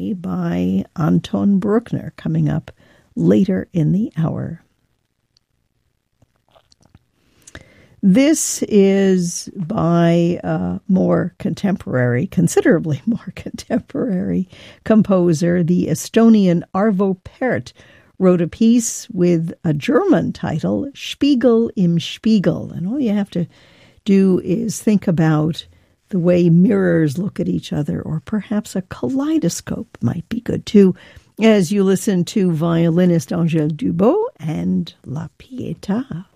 Day by Anton Bruckner coming up later in the hour. This is by considerably more contemporary composer. The Estonian Arvo Pärt wrote a piece with a German title, Spiegel im Spiegel. And all you have to do is think about the way mirrors look at each other, or perhaps a kaleidoscope might be good too, as you listen to violinist Angèle Dubos and La Pietà.